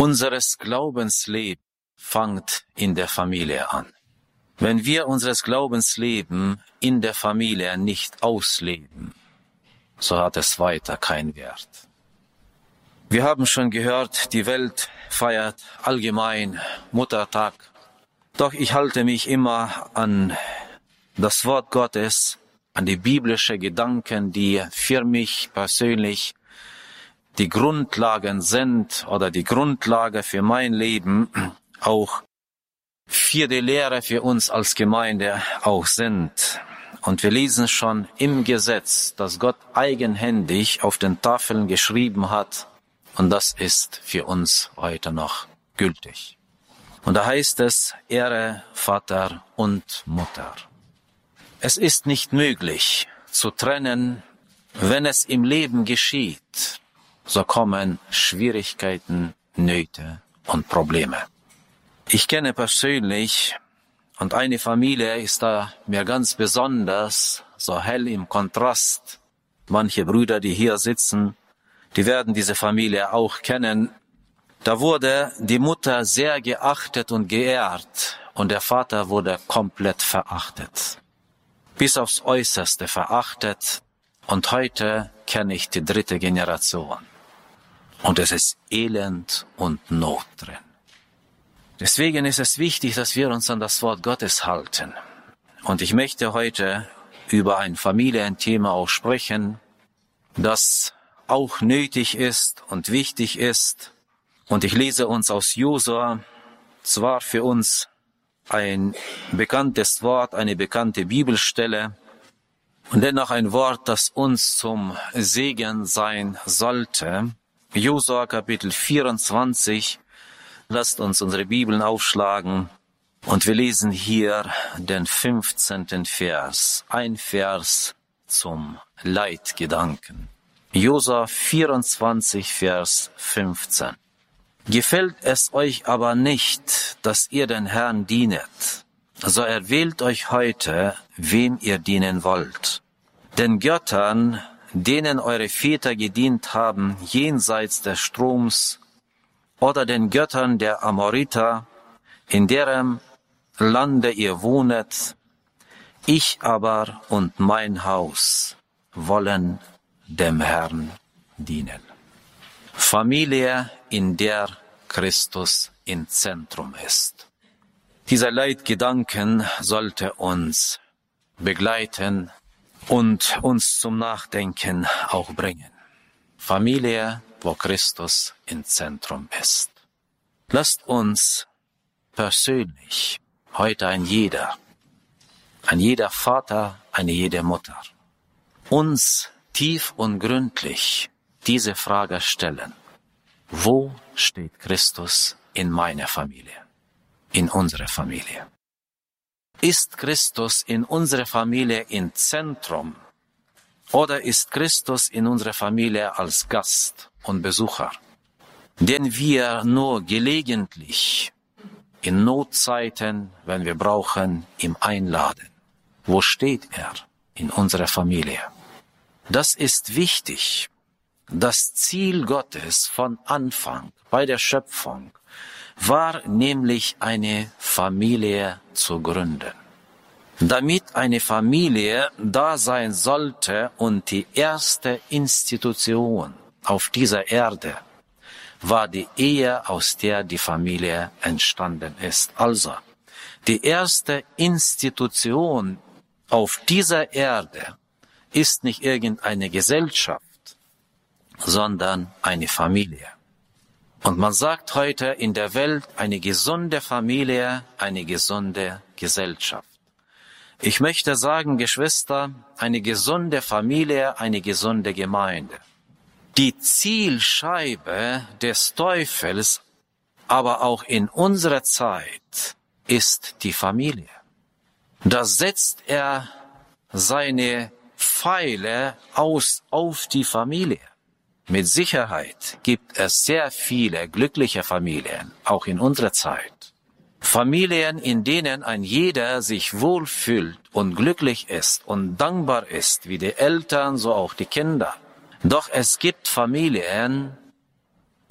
Unseres Glaubensleben fängt in der Familie an. Wenn wir unseres Glaubensleben in der Familie nicht ausleben, so hat es weiter keinen Wert. Wir haben schon gehört, die Welt feiert allgemein Muttertag. Doch ich halte mich immer an das Wort Gottes, an die biblischen Gedanken, die für mich persönlich die Grundlagen sind oder die Grundlage für mein Leben, auch für die Lehre für uns als Gemeinde auch sind. Und wir lesen schon im Gesetz, dass Gott eigenhändig auf den Tafeln geschrieben hat, und das ist für uns heute noch gültig. Und da heißt es, Ehre Vater und Mutter. Es ist nicht möglich zu trennen, wenn es im Leben geschieht, so kommen Schwierigkeiten, Nöte und Probleme. Ich kenne persönlich, und eine Familie ist da mir ganz besonders, so hell im Kontrast. Manche Brüder, die hier sitzen, die werden diese Familie auch kennen. Da wurde die Mutter sehr geachtet und geehrt und der Vater wurde komplett verachtet. Bis aufs Äußerste verachtet, und heute kenne ich die 3. Generation. Und es ist Elend und Not drin. Deswegen ist es wichtig, dass wir uns an das Wort Gottes halten. Und ich möchte heute über ein Familienthema auch sprechen, das auch nötig ist und wichtig ist. Und ich lese uns aus Josua, zwar für uns ein bekanntes Wort, eine bekannte Bibelstelle, und dennoch ein Wort, das uns zum Segen sein sollte. Josua Kapitel 24, lasst uns unsere Bibeln aufschlagen und wir lesen hier den 15. Vers, ein Vers zum Leitgedanken. Josua 24, Vers 15. Gefällt es euch aber nicht, dass ihr den Herrn dienet, so erwählt euch heute, wem ihr dienen wollt. Den Göttern, denen eure Väter gedient haben, jenseits des Stroms, oder den Göttern der Amoriter, in deren Lande ihr wohnet. Ich aber und mein Haus wollen dem Herrn dienen. Familie, in der Christus im Zentrum ist. Dieser Leitgedanken sollte uns begleiten und uns zum Nachdenken auch bringen. Familie, wo Christus im Zentrum ist. Lasst uns persönlich heute ein jeder Vater, eine jede Mutter, uns tief und gründlich diese Frage stellen. Wo steht Christus in meiner Familie, in unserer Familie? Ist Christus in unserer Familie im Zentrum oder ist Christus in unserer Familie als Gast und Besucher, den wir nur gelegentlich in Notzeiten, wenn wir brauchen, ihm einladen? Wo steht er in unserer Familie? Das ist wichtig. Das Ziel Gottes von Anfang bei der Schöpfung war nämlich eine Familie zu gründen. Damit eine Familie da sein sollte und die erste Institution auf dieser Erde war die Ehe, aus der die Familie entstanden ist. Also, die erste Institution auf dieser Erde ist nicht irgendeine Gesellschaft, sondern eine Familie. Und man sagt heute in der Welt, eine gesunde Familie, eine gesunde Gesellschaft. Ich möchte sagen, Geschwister, eine gesunde Familie, eine gesunde Gemeinde. Die Zielscheibe des Teufels, aber auch in unserer Zeit, ist die Familie. Da setzt er seine Pfeile aus auf die Familie. Mit Sicherheit gibt es sehr viele glückliche Familien, auch in unserer Zeit. Familien, in denen ein jeder sich wohlfühlt und glücklich ist und dankbar ist, wie die Eltern, so auch die Kinder. Doch es gibt Familien,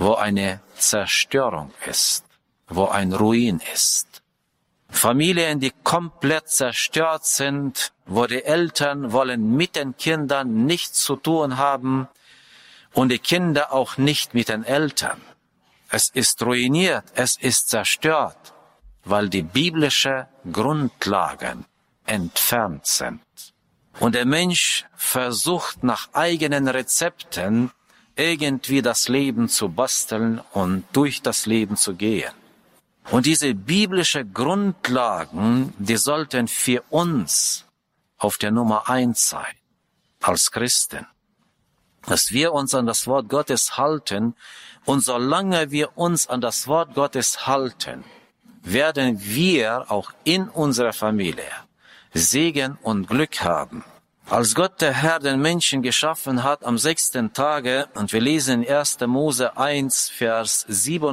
wo eine Zerstörung ist, wo ein Ruin ist. Familien, die komplett zerstört sind, wo die Eltern wollen mit den Kindern nichts zu tun haben und die Kinder auch nicht mit den Eltern. Es ist ruiniert, es ist zerstört, weil die biblischen Grundlagen entfernt sind. Und der Mensch versucht nach eigenen Rezepten irgendwie das Leben zu basteln und durch das Leben zu gehen. Und diese biblischen Grundlagen, die sollten für uns auf der Nummer 1 sein, als Christen. Dass wir uns an das Wort Gottes halten, und solange wir uns an das Wort Gottes halten, werden wir auch in unserer Familie Segen und Glück haben. Als Gott der Herr den Menschen geschaffen hat am 6. Tage, und wir lesen 1. Mose 1, Vers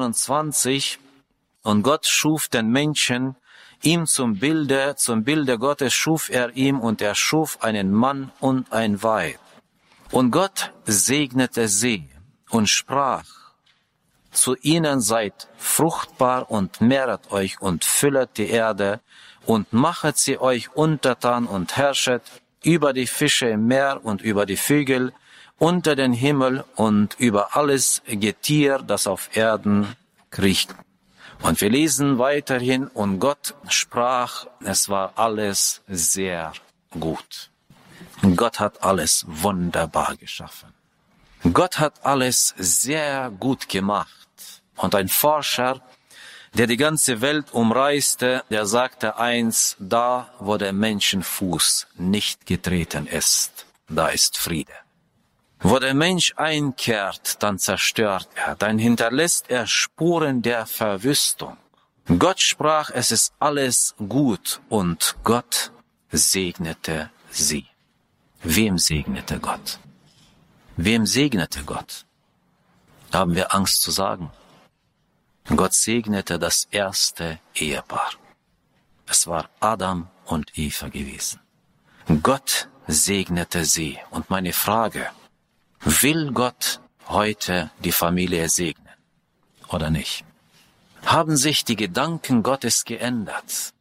27, und Gott schuf den Menschen, ihm zum Bilde Gottes schuf er ihm, und er schuf einen Mann und ein Weib. Und Gott segnete sie und sprach, zu ihnen seid fruchtbar und mehret euch und füllet die Erde und machet sie euch untertan und herrschet über die Fische im Meer und über die Vögel unter den Himmel und über alles Getier, das auf Erden kriecht. Und wir lesen weiterhin, und Gott sprach, es war alles sehr gut. Gott hat alles wunderbar geschaffen. Gott hat alles sehr gut gemacht. Und ein Forscher, der die ganze Welt umreiste, der sagte eins, da wo der Menschenfuß nicht getreten ist, da ist Friede. Wo der Mensch einkehrt, dann zerstört er, dann hinterlässt er Spuren der Verwüstung. Gott sprach, es ist alles gut, und Gott segnete sie. Wem segnete Gott? Wem segnete Gott? Da haben wir Angst zu sagen. Gott segnete das erste Ehepaar. Es war Adam und Eva gewesen. Gott segnete sie. Und meine Frage, will Gott heute die Familie segnen oder nicht? Haben sich die Gedanken Gottes geändert?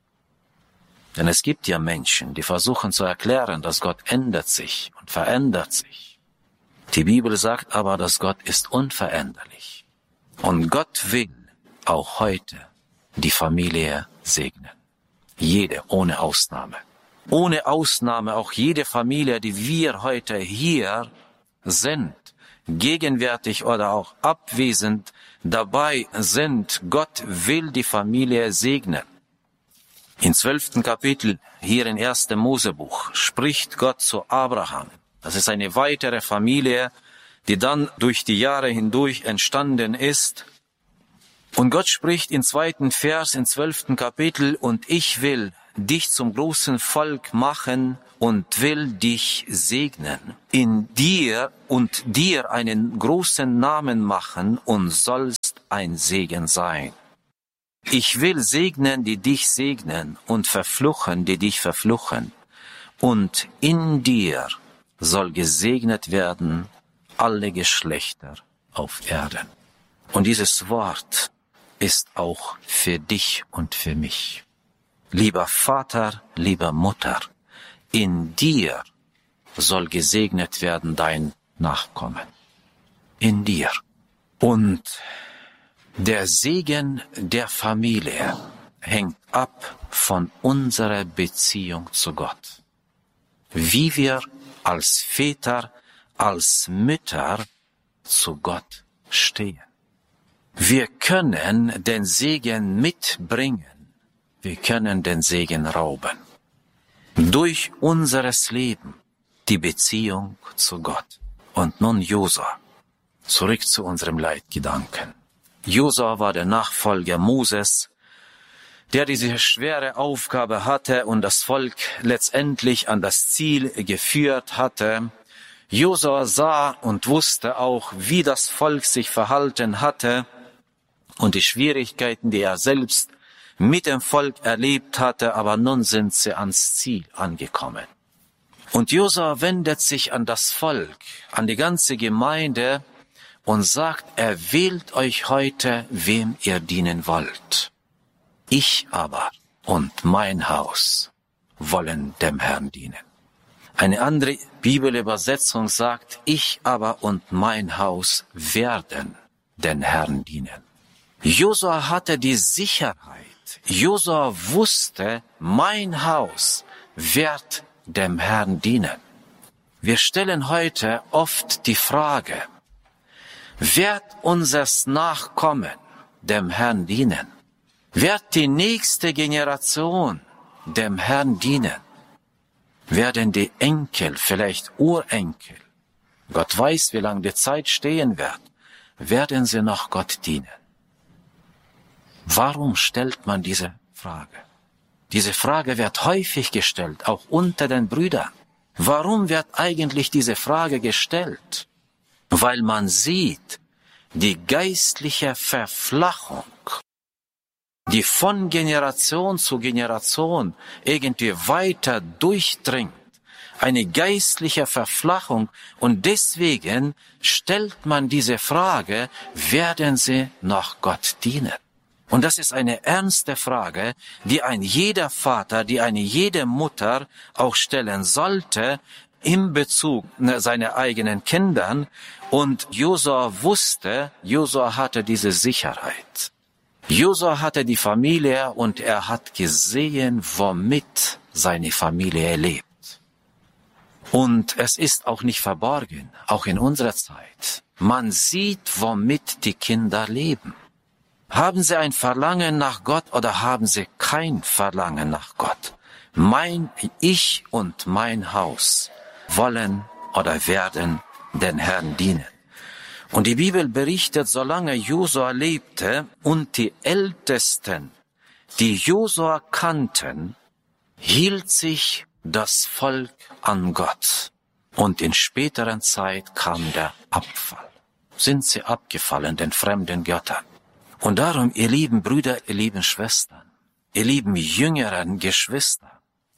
Denn es gibt ja Menschen, die versuchen zu erklären, dass Gott ändert sich und verändert sich. Die Bibel sagt aber, dass Gott ist unveränderlich. Und Gott will auch heute die Familie segnen. Jede, ohne Ausnahme. Ohne Ausnahme auch jede Familie, die wir heute hier sind, gegenwärtig oder auch abwesend dabei sind. Gott will die Familie segnen. Im 12. Kapitel, hier in 1. Mosebuch, spricht Gott zu Abraham. Das ist eine weitere Familie, die dann durch die Jahre hindurch entstanden ist. Und Gott spricht im 2. Vers, im 12. Kapitel, und ich will dich zum großen Volk machen und will dich segnen, in dir und dir einen großen Namen machen und sollst ein Segen sein. Ich will segnen, die dich segnen, und verfluchen, die dich verfluchen. Und in dir soll gesegnet werden alle Geschlechter auf Erden. Und dieses Wort ist auch für dich und für mich. Lieber Vater, lieber Mutter, in dir soll gesegnet werden dein Nachkommen. In dir. Und der Segen der Familie hängt ab von unserer Beziehung zu Gott. Wie wir als Väter, als Mütter zu Gott stehen. Wir können den Segen mitbringen, wir können den Segen rauben. Durch unseres Leben die Beziehung zu Gott. Und nun Josua, zurück zu unserem Leitgedanken. Josua war der Nachfolger Moses, der diese schwere Aufgabe hatte und das Volk letztendlich an das Ziel geführt hatte. Josua sah und wusste auch, wie das Volk sich verhalten hatte und die Schwierigkeiten, die er selbst mit dem Volk erlebt hatte, aber nun sind sie ans Ziel angekommen. Und Josua wendet sich an das Volk, an die ganze Gemeinde und sagt, er wählt euch heute, wem ihr dienen wollt. Ich aber und mein Haus wollen dem Herrn dienen. Eine andere Bibelübersetzung sagt, ich aber und mein Haus werden den Herrn dienen. Josua hatte die Sicherheit. Josua wusste, mein Haus wird dem Herrn dienen. Wir stellen heute oft die Frage, wird unseres Nachkommen dem Herrn dienen? Wird die nächste Generation dem Herrn dienen? Werden die Enkel, vielleicht Urenkel, Gott weiß, wie lange die Zeit stehen wird, werden sie noch Gott dienen? Warum stellt man diese Frage? Diese Frage wird häufig gestellt, auch unter den Brüdern. Warum wird eigentlich diese Frage gestellt? Weil man sieht, die geistliche Verflachung, die von Generation zu Generation irgendwie weiter durchdringt, eine geistliche Verflachung, und deswegen stellt man diese Frage, werden sie noch Gott dienen? Und das ist eine ernste Frage, die ein jeder Vater, die eine jede Mutter auch stellen sollte in Bezug seiner eigenen Kindern. Und Josua wusste, Josua hatte diese Sicherheit. Josua hatte die Familie und er hat gesehen, womit seine Familie lebt. Und es ist auch nicht verborgen, auch in unserer Zeit. Man sieht, womit die Kinder leben. Haben sie ein Verlangen nach Gott oder haben sie kein Verlangen nach Gott? Ich und mein Haus wollen oder werden den Herrn dienen. Und die Bibel berichtet, solange Josua lebte und die Ältesten, die Josua kannten, hielt sich das Volk an Gott. Und in späteren Zeit kam der Abfall. Sind sie abgefallen, den fremden Göttern. Und darum, ihr lieben Brüder, ihr lieben Schwestern, ihr lieben jüngeren Geschwister,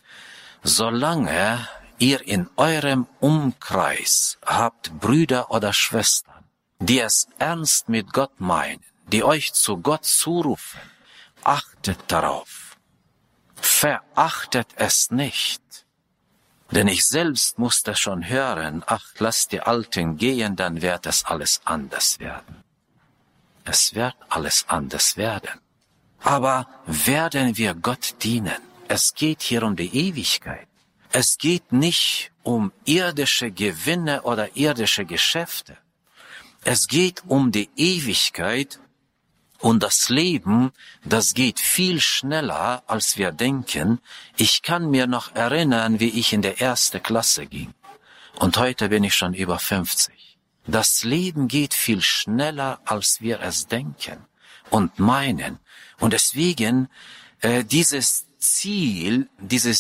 solange ihr in eurem Umkreis habt Brüder oder Schwestern, die es ernst mit Gott meinen, die euch zu Gott zurufen, achtet darauf. Verachtet es nicht. Denn ich selbst musste schon hören, ach, lasst die Alten gehen, dann wird es alles anders werden. Es wird alles anders werden. Aber werden wir Gott dienen? Es geht hier um die Ewigkeit. Es geht nicht um irdische Gewinne oder irdische Geschäfte. Es geht um die Ewigkeit, und das Leben, das geht viel schneller, als wir denken. Ich kann mir noch erinnern, wie ich in der 1. Klasse ging. Und heute bin ich schon über 50. Das Leben geht viel schneller, als wir es denken und meinen. Und deswegen, dieses Ziel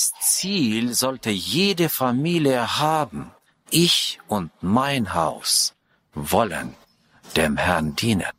sollte jede Familie haben. Ich und mein Haus wollen dem Herrn dienen.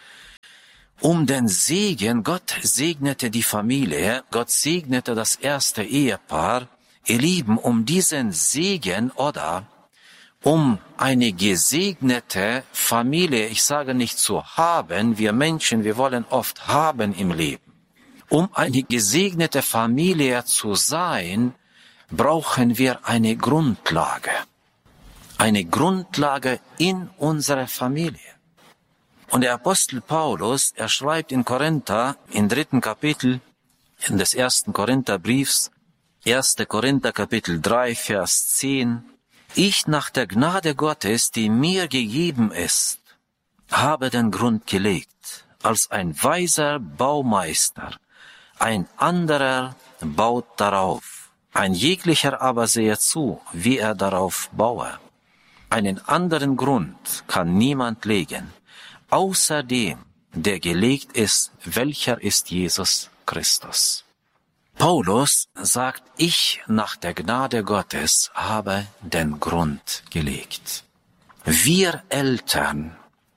Um den Segen, Gott segnete die Familie, Gott segnete das erste Ehepaar. Ihr Lieben, um diesen Segen oder um eine gesegnete Familie, ich sage nicht zu haben, wir Menschen, wir wollen oft haben im Leben. Um eine gesegnete Familie zu sein, brauchen wir eine Grundlage. Eine Grundlage in unserer Familie. Und der Apostel Paulus, er schreibt in Korinther, im 3. Kapitel des 1. Korintherbriefs, 1. Korinther Kapitel 3, Vers 10, ich nach der Gnade Gottes, die mir gegeben ist, habe den Grund gelegt, als ein weiser Baumeister. Ein anderer baut darauf, ein jeglicher aber sehe zu, wie er darauf baue. Einen anderen Grund kann niemand legen, außer dem, der gelegt ist, welcher ist Jesus Christus. Paulus sagt, ich nach der Gnade Gottes habe den Grund gelegt. Wir Eltern,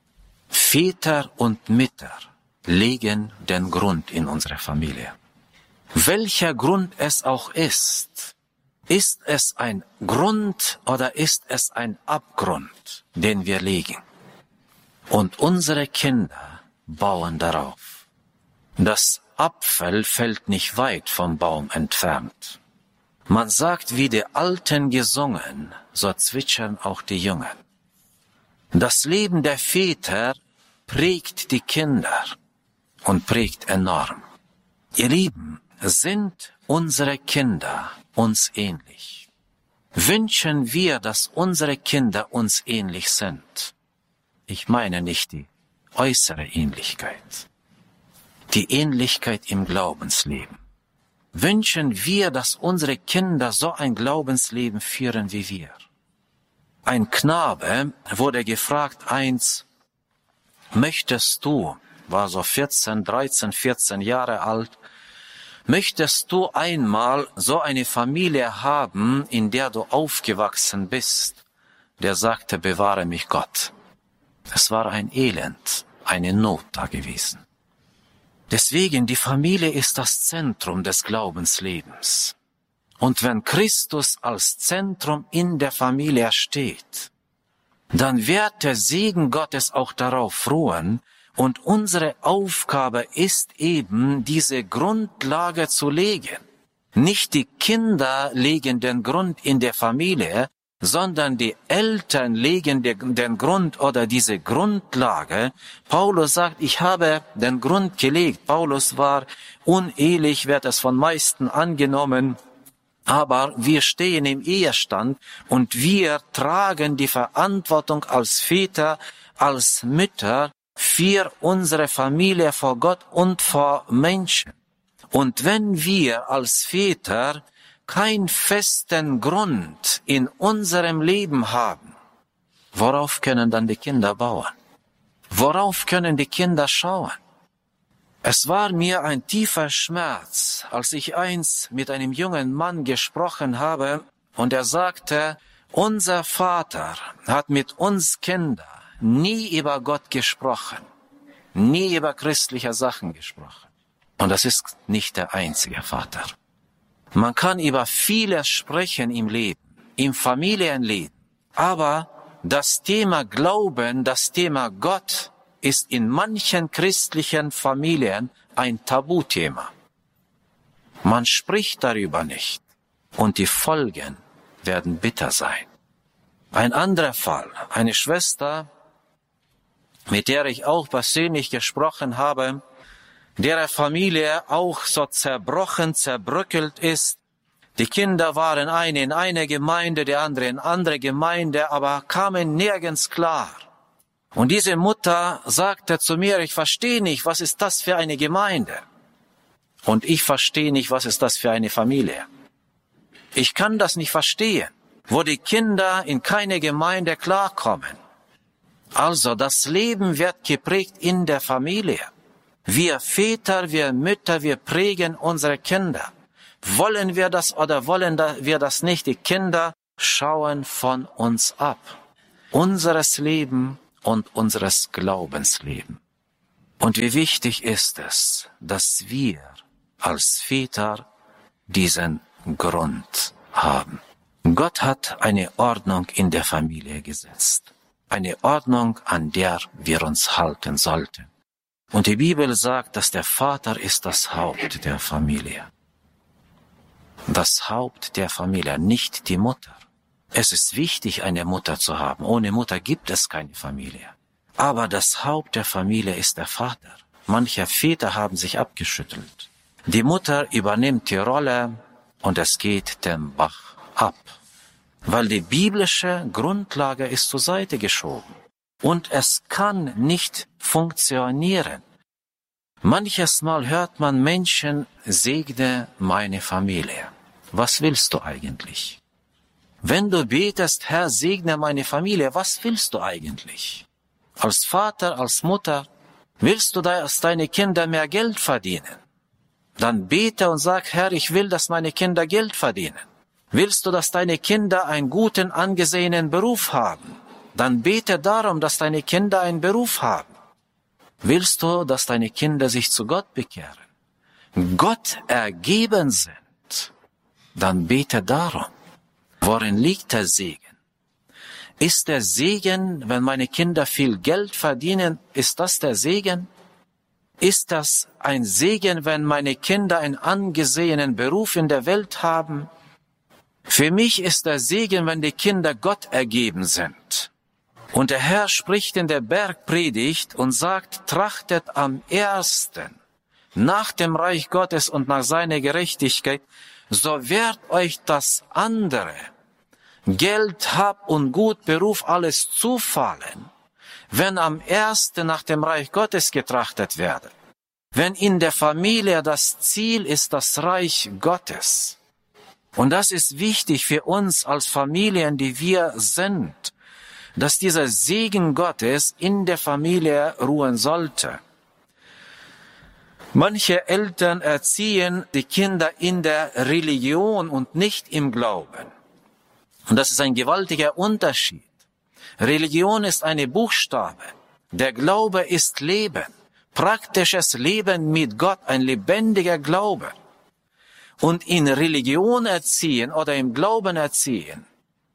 Väter und Mütter legen den Grund in unserer Familie. Welcher Grund es auch ist es ein Grund oder ist es ein Abgrund, den wir legen? Und unsere Kinder bauen darauf. Das Apfel fällt nicht weit vom Baum entfernt. Man sagt, wie die Alten gesungen, so zwitschern auch die Jungen. Das Leben der Väter prägt die Kinder und prägt enorm. Ihr Lieben, sind unsere Kinder uns ähnlich? Wünschen wir, dass unsere Kinder uns ähnlich sind? Ich meine nicht die äußere Ähnlichkeit, die Ähnlichkeit im Glaubensleben. Wünschen wir, dass unsere Kinder so ein Glaubensleben führen wie wir? Ein Knabe wurde gefragt einst, möchtest du, war so 13, 14 Jahre alt, möchtest du einmal so eine Familie haben, in der du aufgewachsen bist? Der sagte, bewahre mich Gott. Es war ein Elend, eine Not da gewesen. Deswegen, die Familie ist das Zentrum des Glaubenslebens. Und wenn Christus als Zentrum in der Familie steht, dann wird der Segen Gottes auch darauf ruhen. Und unsere Aufgabe ist eben, diese Grundlage zu legen. Nicht die Kinder legen den Grund in der Familie, sondern die Eltern legen den Grund oder diese Grundlage. Paulus sagt, ich habe den Grund gelegt. Paulus war unehelich, wird es von meisten angenommen. Aber wir stehen im Ehestand und wir tragen die Verantwortung als Väter, als Mütter für unsere Familie vor Gott und vor Menschen. Und wenn wir als Väter keinen festen Grund in unserem Leben haben, worauf können dann die Kinder bauen? Worauf können die Kinder schauen? Es war mir ein tiefer Schmerz, als ich einst mit einem jungen Mann gesprochen habe und er sagte, unser Vater hat mit uns Kindern nie über Gott gesprochen, nie über christliche Sachen gesprochen. Und das ist nicht der einzige Vater. Man kann über vieles sprechen im Leben, im Familienleben, aber das Thema Glauben, das Thema Gott ist in manchen christlichen Familien ein Tabuthema. Man spricht darüber nicht und die Folgen werden bitter sein. Ein anderer Fall, eine Schwester, mit der ich auch persönlich gesprochen habe, deren Familie auch so zerbrochen, zerbröckelt ist. Die Kinder waren eine in eine Gemeinde, die andere in andere Gemeinde, aber kamen nirgends klar. Und diese Mutter sagte zu mir, ich verstehe nicht, was ist das für eine Gemeinde? Und ich verstehe nicht, was ist das für eine Familie? Ich kann das nicht verstehen, wo die Kinder in keine Gemeinde klarkommen. Also das Leben wird geprägt in der Familie. Wir Väter, wir Mütter, wir prägen unsere Kinder. Wollen wir das oder wollen wir das nicht? Die Kinder schauen von uns ab. Unseres Leben und unseres Glaubensleben. Und wie wichtig ist es, dass wir als Väter diesen Grund haben. Gott hat eine Ordnung in der Familie gesetzt. Eine Ordnung, an der wir uns halten sollten. Und die Bibel sagt, dass der Vater ist das Haupt der Familie. Das Haupt der Familie, nicht die Mutter. Es ist wichtig, eine Mutter zu haben. Ohne Mutter gibt es keine Familie. Aber das Haupt der Familie ist der Vater. Manche Väter haben sich abgeschüttelt. Die Mutter übernimmt die Rolle und es geht den Bach ab. Weil die biblische Grundlage ist zur Seite geschoben. Und es kann nicht funktionieren. Manches Mal hört man Menschen, segne meine Familie. Was willst du eigentlich? Wenn du betest, Herr, segne meine Familie, was willst du eigentlich? Als Vater, als Mutter, willst du, dass deine Kinder mehr Geld verdienen? Dann bete und sag, Herr, ich will, dass meine Kinder Geld verdienen. Willst du, dass deine Kinder einen guten, angesehenen Beruf haben? Dann bete darum, dass deine Kinder einen Beruf haben. Willst du, dass deine Kinder sich zu Gott bekehren, Gott ergeben sind? Dann bete darum. Worin liegt der Segen? Ist der Segen, wenn meine Kinder viel Geld verdienen, ist das der Segen? Ist das ein Segen, wenn meine Kinder einen angesehenen Beruf in der Welt haben? Für mich ist der Segen, wenn die Kinder Gott ergeben sind. Und der Herr spricht in der Bergpredigt und sagt, trachtet am ersten nach dem Reich Gottes und nach seiner Gerechtigkeit, so wird euch das andere, Geld, Hab und Gut, Beruf, alles zufallen, wenn am ersten nach dem Reich Gottes getrachtet werde. Wenn in der Familie das Ziel ist, das Reich Gottes. Und das ist wichtig für uns als Familien, die wir sind, dass dieser Segen Gottes in der Familie ruhen sollte. Manche Eltern erziehen die Kinder in der Religion und nicht im Glauben. Und das ist ein gewaltiger Unterschied. Religion ist eine Buchstabe. Der Glaube ist Leben. Praktisches Leben mit Gott, ein lebendiger Glaube. Und in Religion erziehen oder im Glauben erziehen,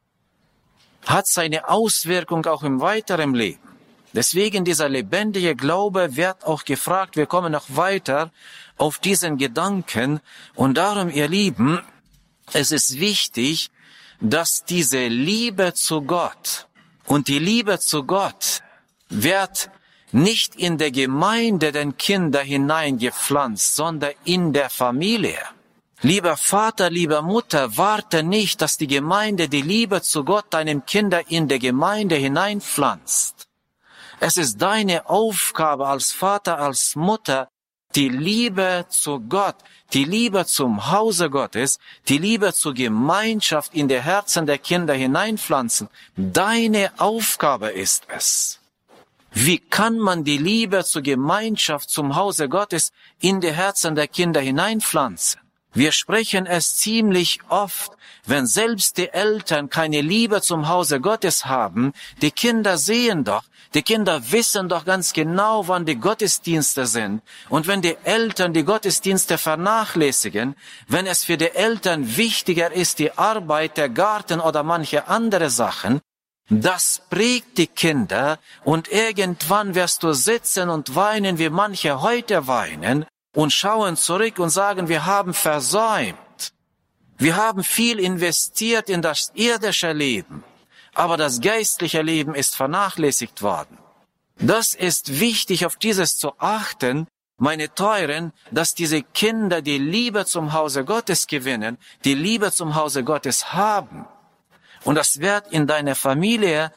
hat seine Auswirkung auch im weiteren Leben. Deswegen dieser lebendige Glaube wird auch gefragt, wir kommen noch weiter auf diesen Gedanken. Und darum, ihr Lieben, es ist wichtig, dass diese Liebe zu Gott und die Liebe zu Gott wird nicht in der Gemeinde den Kinder hineingepflanzt, sondern in der Familie. Lieber Vater, lieber Mutter, warte nicht, dass die Gemeinde die Liebe zu Gott deinem Kinder in der Gemeinde hineinpflanzt. Es ist deine Aufgabe als Vater, als Mutter, die Liebe zu Gott, die Liebe zum Hause Gottes, die Liebe zur Gemeinschaft in die Herzen der Kinder hineinpflanzen. Deine Aufgabe ist es. Wie kann man die Liebe zur Gemeinschaft zum Hause Gottes in die Herzen der Kinder hineinpflanzen? Wir sprechen es ziemlich oft, wenn selbst die Eltern keine Liebe zum Hause Gottes haben. Die Kinder sehen doch, die Kinder wissen doch ganz genau, wann die Gottesdienste sind. Und wenn die Eltern die Gottesdienste vernachlässigen, wenn es für die Eltern wichtiger ist, die Arbeit, der Garten oder manche andere Sachen, das prägt die Kinder und irgendwann wirst du sitzen und weinen, wie manche heute weinen, und schauen zurück und sagen, wir haben versäumt. Wir haben viel investiert in das irdische Leben, aber das geistliche Leben ist vernachlässigt worden. Das ist wichtig, auf dieses zu achten, meine Teuren, dass diese Kinder die Liebe zum Hause Gottes gewinnen, die Liebe zum Hause Gottes haben. Und das wird in deine Familie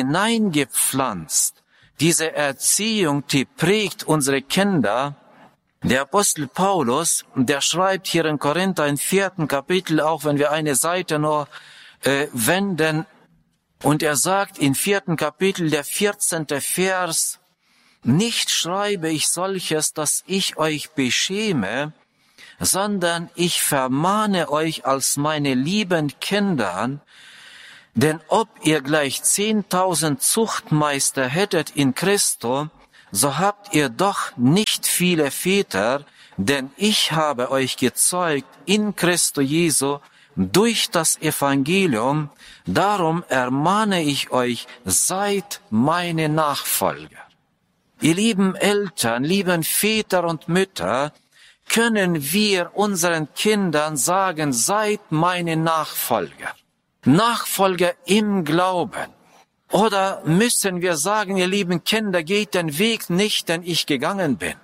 hineingepflanzt. Diese Erziehung, die prägt unsere Kinder. Der Apostel Paulus, der schreibt hier in Korinther im 4. Kapitel, auch wenn wir eine Seite nur wenden, und er sagt im 4. Kapitel, der 14. Vers, nicht schreibe ich solches, dass ich euch beschäme, sondern ich vermahne euch als meine lieben Kinder, denn ob ihr gleich 10.000 Zuchtmeister hättet in Christo, so habt ihr doch nicht viele Väter, denn ich habe euch gezeugt in Christo Jesu durch das Evangelium, darum ermahne ich euch, seid meine Nachfolger. Ihr lieben Eltern, lieben Väter und Mütter, können wir unseren Kindern sagen, seid meine Nachfolger. Nachfolger im Glauben. Oder müssen wir sagen, ihr lieben Kinder, geht den Weg nicht, den ich gegangen bin.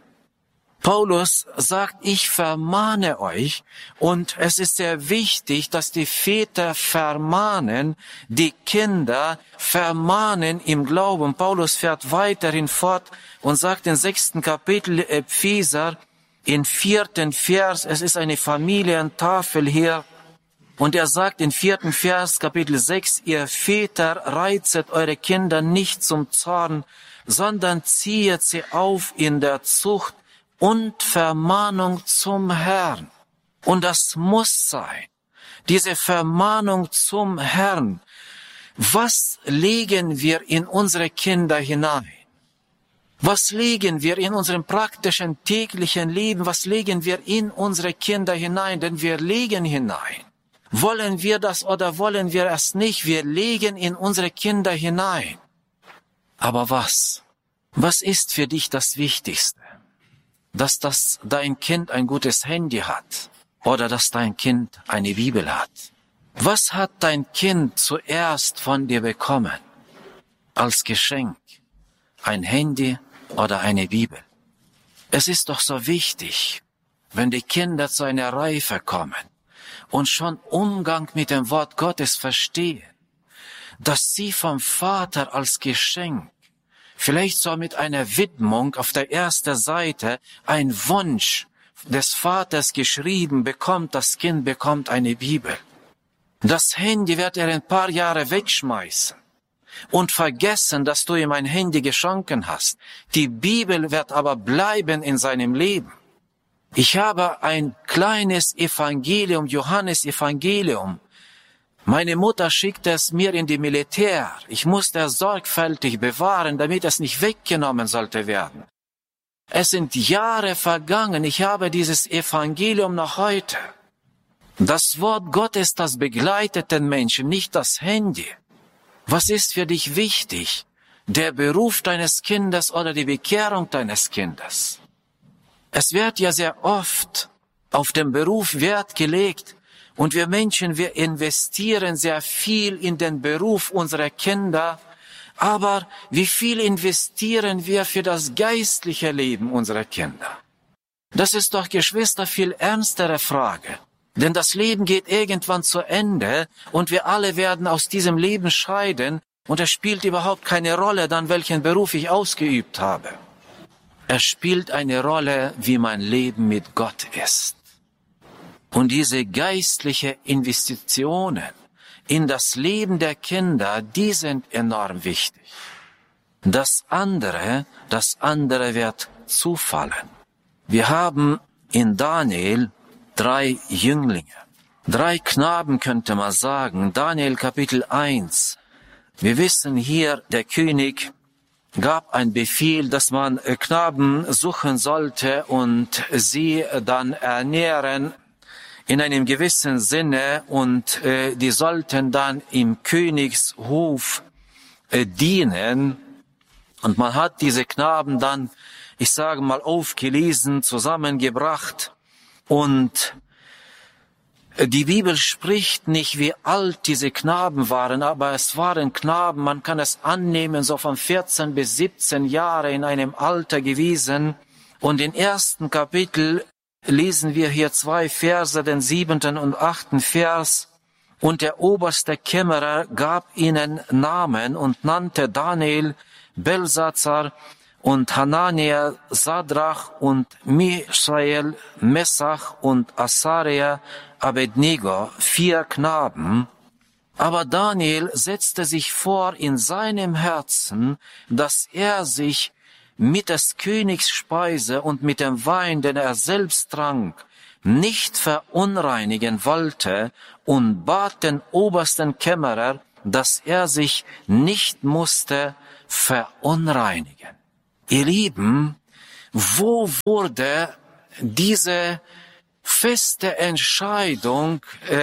Paulus sagt, ich vermahne euch, und es ist sehr wichtig, dass die Väter vermahnen, die Kinder vermahnen im Glauben. Paulus fährt weiterhin fort und sagt im 6. Kapitel Epheser, im 4. Vers, es ist eine Familientafel hier, und er sagt in 4. Vers, Kapitel 6, ihr Väter, reizet eure Kinder nicht zum Zorn, sondern ziehet sie auf in der Zucht und Vermahnung zum Herrn. Und das muss sein, diese Vermahnung zum Herrn. Was legen wir in unsere Kinder hinein? Was legen wir in unserem praktischen täglichen Leben? Was legen wir in unsere Kinder hinein? Denn wir legen hinein Wollen wir das oder wollen wir es nicht? Wir legen in unsere Kinder hinein. Aber was? Was ist für dich das Wichtigste? Dass dein Kind ein gutes Handy hat oder dass dein Kind eine Bibel hat? Was hat dein Kind zuerst von dir bekommen? Als Geschenk? Ein Handy oder eine Bibel? Es ist doch so wichtig, wenn die Kinder zu einer Reife kommen und schon Umgang mit dem Wort Gottes verstehen, dass sie vom Vater als Geschenk, vielleicht so mit einer Widmung auf der ersten Seite, ein Wunsch des Vaters geschrieben bekommt, das Kind bekommt eine Bibel. Das Handy wird er ein paar Jahre wegschmeißen und vergessen, dass du ihm ein Handy geschenkt hast. Die Bibel wird aber bleiben in seinem Leben. Ich habe ein kleines Evangelium, Johannes-Evangelium. Meine Mutter schickte es mir in die Militär. Ich musste es sorgfältig bewahren, damit es nicht weggenommen sollte werden. Es sind Jahre vergangen. Ich habe dieses Evangelium noch heute. Das Wort Gottes, das begleitet den Menschen, nicht das Handy. Was ist für dich wichtig? Der Beruf deines Kindes oder die Bekehrung deines Kindes? Es wird ja sehr oft auf den Beruf Wert gelegt und wir Menschen, wir investieren sehr viel in den Beruf unserer Kinder, aber wie viel investieren wir für das geistliche Leben unserer Kinder? Das ist doch, Geschwister, viel ernstere Frage. Denn das Leben geht irgendwann zu Ende und wir alle werden aus diesem Leben scheiden und es spielt überhaupt keine Rolle dann, welchen Beruf ich ausgeübt habe. Es spielt eine Rolle, wie mein Leben mit Gott ist. Und diese geistliche Investitionen in das Leben der Kinder, die sind enorm wichtig. Das andere wird zufallen. Wir haben in Daniel 3 Jünglinge, 3 Knaben könnte man sagen. Daniel Kapitel 1. Wir wissen hier, der König gab einen Befehl, dass man Knaben suchen sollte und sie dann ernähren in einem gewissen Sinne und die sollten dann im Königshof dienen. Und man hat diese Knaben dann, ich sage mal, aufgelesen, zusammengebracht. Und die Bibel spricht nicht, wie alt diese Knaben waren, aber es waren Knaben, man kann es annehmen, so von 14 bis 17 Jahre in einem Alter gewesen. Und im 1. Kapitel lesen wir hier 2 Verse, den 7. und 8. Vers. Und der oberste Kämmerer gab ihnen Namen und nannte Daniel, Belsatzar und Hanania, Sadrach und Misael, Messach und Asaria, Abednego, 4 Knaben. Aber Daniel setzte sich vor in seinem Herzen, dass er sich mit des Königs Speise und mit dem Wein, den er selbst trank, nicht verunreinigen wollte und bat den obersten Kämmerer, dass er sich nicht musste verunreinigen. Ihr Lieben, wo wurde diese feste Entscheidung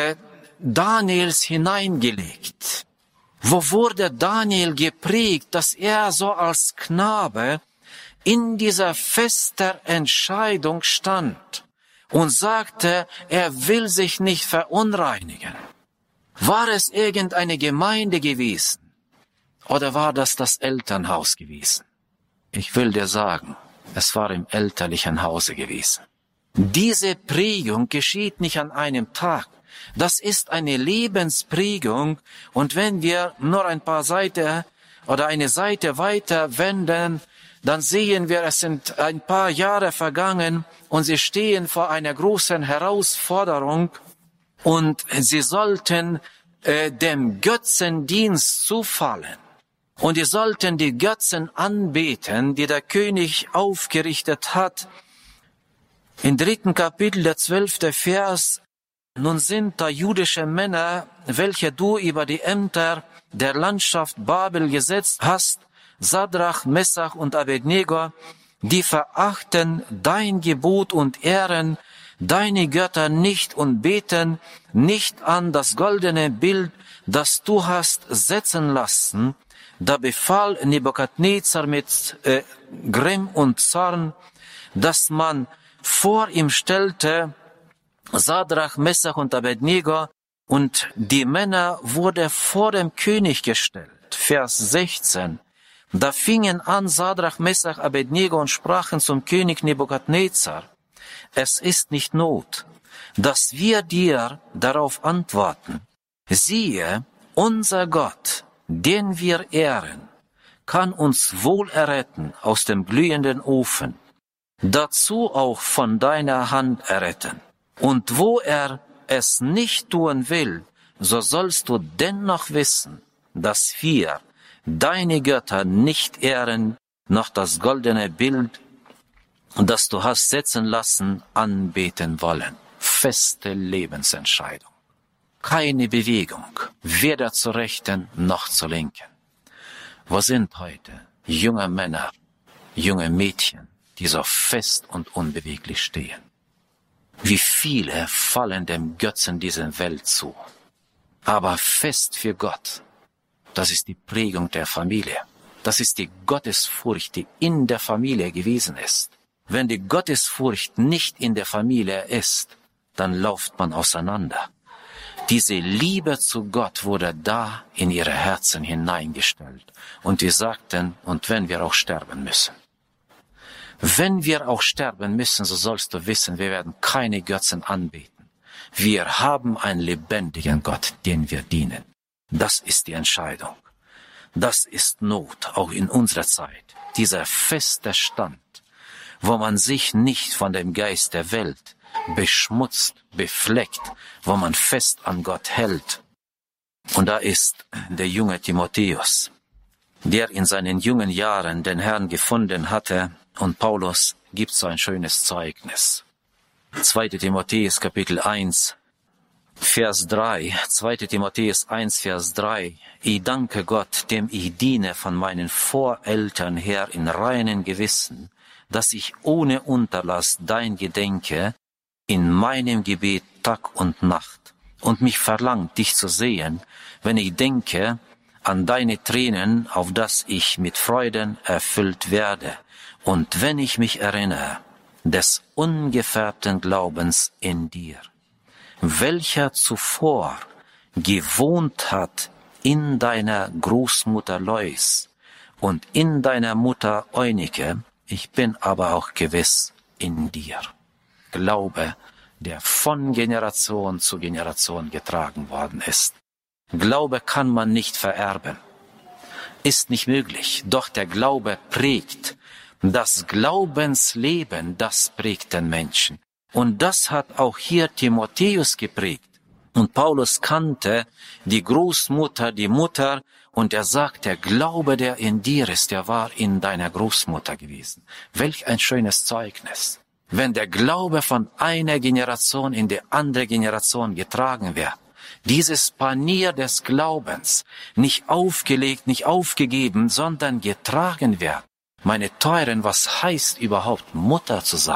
Daniels hineingelegt? Wo wurde Daniel geprägt, dass er so als Knabe in dieser festen Entscheidung stand und sagte, er will sich nicht verunreinigen? War es irgendeine Gemeinde gewesen oder war das Elternhaus gewesen? Ich will dir sagen, es war im elterlichen Hause gewesen. Diese Prägung geschieht nicht an einem Tag. Das ist eine Lebensprägung. Und wenn wir nur ein paar Seiten oder eine Seite weiter wenden, dann sehen wir, es sind ein paar Jahre vergangen und sie stehen vor einer großen Herausforderung und sie sollten dem Götzendienst zufallen. Und die sollten die Götzen anbeten, die der König aufgerichtet hat. Im 3. Kapitel, der 12. Vers, nun sind da jüdische Männer, welche du über die Ämter der Landschaft Babel gesetzt hast, Sadrach, Messach und Abednego, die verachten dein Gebot und ehren deine Götter nicht und beten nicht an das goldene Bild, das du hast setzen lassen. Da befahl Nebukadnezar mit Grimm und Zorn, dass man vor ihm stellte Sadrach, Mesach und Abednego, und die Männer wurde vor dem König gestellt. Vers 16. Da fingen an Sadrach, Mesach, Abednego und sprachen zum König Nebukadnezar: Es ist nicht Not, dass wir dir darauf antworten. Siehe, unser Gott, den wir ehren, kann uns wohl erretten aus dem glühenden Ofen, dazu auch von deiner Hand erretten. Und wo er es nicht tun will, so sollst du dennoch wissen, dass wir deine Götter nicht ehren, noch das goldene Bild, das du hast setzen lassen, anbeten wollen. Feste Lebensentscheidung. Keine Bewegung, weder zur Rechten noch zur Linken. Wo sind heute junge Männer, junge Mädchen, die so fest und unbeweglich stehen? Wie viele fallen dem Götzen dieser Welt zu? Aber fest für Gott, das ist die Prägung der Familie. Das ist die Gottesfurcht, die in der Familie gewesen ist. Wenn die Gottesfurcht nicht in der Familie ist, dann läuft man auseinander. Diese Liebe zu Gott wurde da in ihre Herzen hineingestellt. Und wir sagten, und wenn wir auch sterben müssen. Wenn wir auch sterben müssen, so sollst du wissen, wir werden keine Götzen anbeten. Wir haben einen lebendigen Gott, den wir dienen. Das ist die Entscheidung. Das ist Not, auch in unserer Zeit. Dieser feste Stand, wo man sich nicht von dem Geist der Welt beschmutzt, befleckt, wo man fest an Gott hält. Und da ist der junge Timotheus, der in seinen jungen Jahren den Herrn gefunden hatte, und Paulus gibt so ein schönes Zeugnis. 2. Timotheus Kapitel 1, Vers 3, 2. Timotheus 1, Vers 3. Ich danke Gott, dem ich diene von meinen Voreltern her in reinen Gewissen, dass ich ohne Unterlass dein gedenke in meinem Gebet Tag und Nacht, und mich verlangt, dich zu sehen, wenn ich denke an deine Tränen, auf dass ich mit Freuden erfüllt werde, und wenn ich mich erinnere des ungefärbten Glaubens in dir, welcher zuvor gewohnt hat in deiner Großmutter Lois und in deiner Mutter Eunike, ich bin aber auch gewiss in dir. Glaube, der von Generation zu Generation getragen worden ist. Glaube kann man nicht vererben. Ist nicht möglich, doch der Glaube prägt. Das Glaubensleben, das prägt den Menschen. Und das hat auch hier Timotheus geprägt. Und Paulus kannte die Großmutter, die Mutter, und er sagt, der Glaube, der in dir ist, der war in deiner Großmutter gewesen. Welch ein schönes Zeugnis. Wenn der Glaube von einer Generation in die andere Generation getragen wird, dieses Panier des Glaubens nicht aufgelegt, nicht aufgegeben, sondern getragen wird. Meine Teuren, was heißt überhaupt Mutter zu sein?